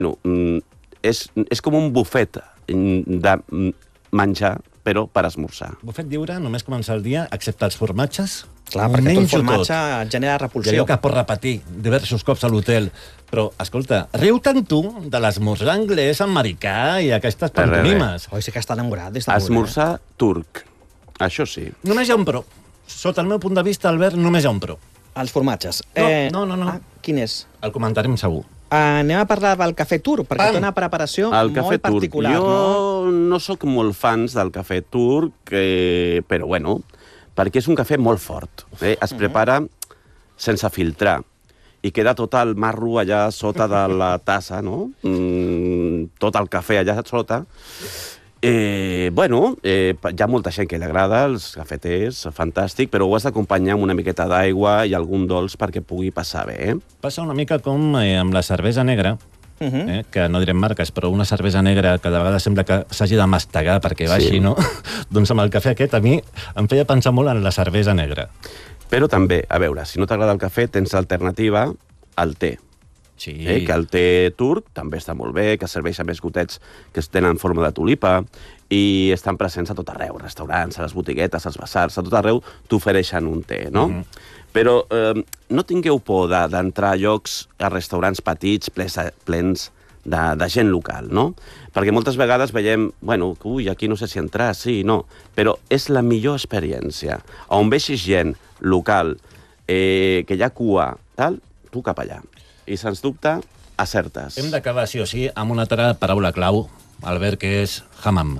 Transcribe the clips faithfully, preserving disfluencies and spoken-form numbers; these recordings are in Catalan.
No, és, és com un bufet de menjar, però per esmorzar. Bufet lliure, només començar el dia, excepte els formatges. Clar, perquè tot formatge genera repulsió. I allò que pots repetir diversos cops a l'hotel. Però, escolta, riu-te'n tu de l'esmorzar anglès, americà i aquestes pantomimes. Oi, sí que està enamorat. Està esmorzar turc, això sí. Només hi ha un pro. Sota el meu punt de vista, Albert, només hi ha un pro. Els formatges. No, eh... no, no. no. Ah, quin és? El comentarem segur. Uh, anem a parlar del cafè turc, perquè té una preparació el cafè molt particular. Turc. Jo no, no sóc molt fans del cafè turc, eh, però bueno, perquè és un cafè molt fort. Eh? Es prepara sense filtrar i queda tot el marro allà sota de la tassa, no? Mm, tot el cafè allà sota. Eh, bueno, eh, hi ha molta gent que li agrada, els cafeters, fantàstic, però ho has d'acompanyar amb una miqueta d'aigua i algun dolç perquè pugui passar bé. Eh? Passa una mica com eh, amb la cervesa negra, uh -huh. eh, que no direm marques, però una cervesa negra que de vegades sembla que s'hagi de mastegar perquè baixi, sí. No? Doncs amb el cafè aquest a mi em feia pensar molt en la cervesa negra. Però també, a veure, si no t'agrada el cafè, tens l'alternativa al té. Sí. Eh, que el té turc també està molt bé, que serveix a més gotets que es tenen forma de tulipa i estan presents a tot arreu, restaurants, a les botiguetes, als basars, a tot arreu t'ofereixen un té, no? Mm -hmm. Però eh, no tingueu por d'entrar a llocs, a restaurants petits, plens, plens de, de gent local, no? Perquè moltes vegades veiem, bueno, ui, aquí no sé si entrar, sí, no, però és la millor experiència. On veixis gent local, eh, que hi ha cua, tal, tu cap allà. I, sens dubte, acertes. Hem d'acabar, sí o sí, amb una altra paraula clau, Albert, que és hammam.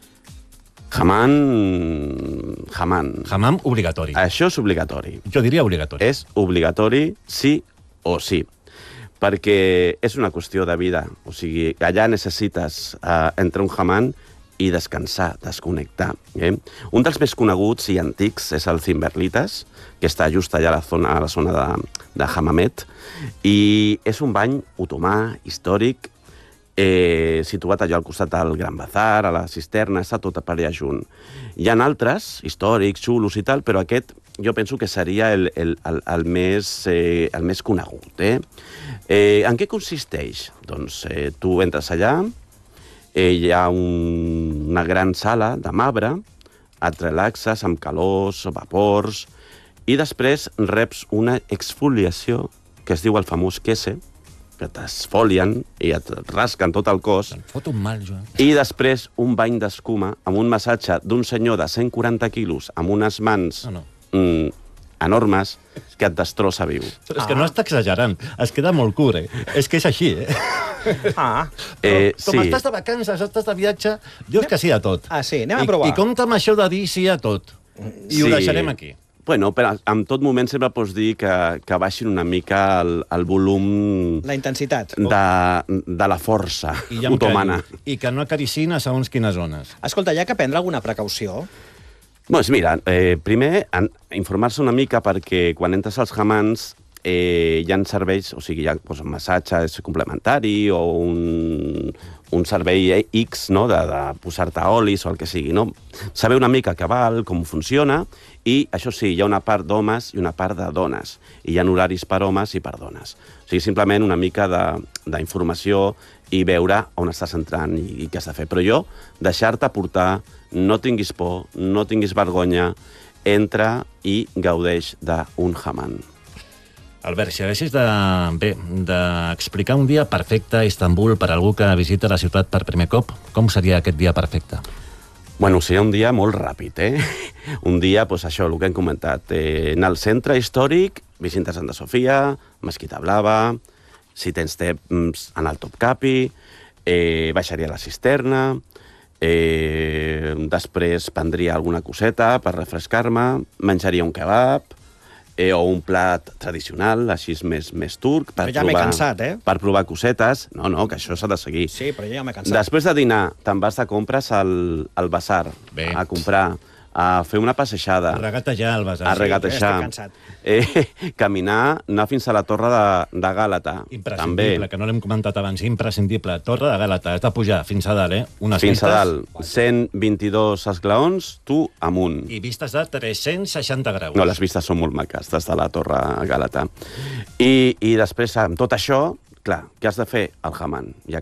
Hammam... Hammam. Hammam obligatori. Això és obligatori. Jo diria obligatori. És obligatori, sí o sí. Perquè és una qüestió de vida. O sigui, allà necessites uh, entrar un hammam i descansar, desconnectar. Eh? Un dels més coneguts i antics és el Zimberlitas, que està just allà a la zona, a la zona de, de Hammamet, i és un bany otomà, històric, eh, situat allò al costat del Gran Bazar, a la cisterna, està tot per allà junt. Hi ha altres, històrics, xulos i tal, però aquest jo penso que seria el, el, el, el, més, eh, el més conegut. Eh? Eh, en què consisteix? Doncs eh, tu entres allà, eh, hi ha un, una gran sala de marbre, et relaxes amb calors, vapors, i després reps una exfoliació que es diu el famós quese, que t'esfolien i et rasquen tot el cos. Te'n fot un mal, Joan. I després un bany d'escuma amb un massatge d'un senyor de cent quaranta quilos amb unes mans no, no. Mm, enormes que et destrossa viu. Però és que no està exagerant, es queda molt curt, eh? És que és així, eh? Ah. Eh, com sí. Estàs de vacances, estàs de viatge, dius que sí a tot. Ah, sí, anem a provar. I, i compta amb això de dir sí a tot. I sí. Ho deixarem aquí. Bueno, però en tot moment sempre pots dir que, que baixin una mica el, el volum... La intensitat. De, de la força I otomana. Que, I que no acaricin a segons quines zones. Escolta, hi ha que prendre alguna precaució? Doncs mira, eh, primer, informar-se una mica perquè quan entres als hammams eh, hi ha serveis, o sigui, hi ha doncs, un massatge complementari o un, un servei X, no?, de, de posar-te olis o el que sigui, no? Saber una mica què val, com funciona, i això sí, hi ha una part d'homes i una part de dones, i hi ha horaris per homes i per dones. O sigui, simplement una mica d'informació i veure on estàs entrant i, i què has de fer. Però jo, deixar-te portar, no tinguis por, no tinguis vergonya, entra i gaudeix d'un hammam. Albert, si haguessis de, bé, d'explicar un dia perfecte a Istanbul per a algú que visita la ciutat per primer cop, com seria aquest dia perfecte? Bueno, seria un dia molt ràpid, eh? Un dia, doncs això, el que hem comentat. Eh, anar al centre històric, visita Santa Sofia, Mesquita Blava, si tens temps, anar al Topkapi, eh, baixaria a la cisterna, eh, després prendria alguna coseta per refrescar-me, menjaria un kebab, eh, o un plat tradicional, així més, més turc, per però ja m'he cansat, eh? Per provar cosetes. No, no, que això s'ha de seguir. Sí, però ja m'he cansat. Després de dinar, te'n vas de compres al, al basar, bé. A comprar, a fer una passejada. A regatejar al basar. A regatejar. Sí, eh, caminar, anar fins a la torre de, de Gàlata. Imprescindible, també. Que no l'hem comentat abans, imprescindible. Torre de Gàlata, has de pujar fins a dalt, eh? Unes fins vistes, a dalt. cent vint-i-dos esglaons, tu amunt. I vistes de tres-cents seixanta graus. No, les vistes són molt maques, des de la torre Gàlata. I, i després, amb tot això, clar, què has de fer? El hammam. I